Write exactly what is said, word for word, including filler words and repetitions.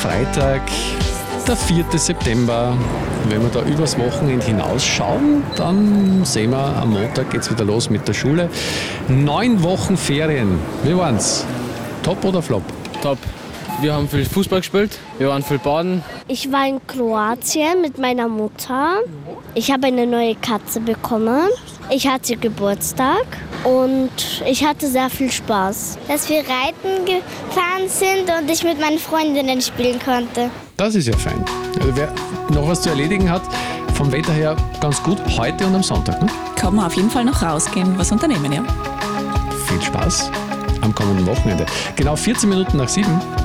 Freitag, der vierte September. Wenn wir da übers Wochenende hinausschauen, dann sehen wir, am Montag geht es wieder los mit der Schule. Neun Wochen Ferien. Wie waren's? Top oder Flop? Top. Wir haben viel Fußball gespielt, wir waren viel baden. Ich war in Kroatien mit meiner Mutter. Ich habe eine neue Katze bekommen. Ich hatte Geburtstag und ich hatte sehr viel Spaß. Dass wir reiten gefahren sind und ich mit meinen Freundinnen spielen konnte. Das ist ja fein. Also wer noch was zu erledigen hat, vom Wetter her ganz gut, heute und am Sonntag. Ne? Kann man auf jeden Fall noch rausgehen, was unternehmen, ja. Viel Spaß am kommenden Wochenende. Genau vierzehn Minuten nach sieben.